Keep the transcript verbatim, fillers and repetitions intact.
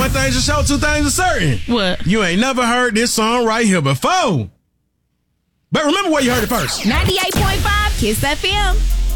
one thing's for sure, two things are certain. What? You ain't never heard this song right here before. But remember where you heard it first. ninety-eight point five Kiss F M.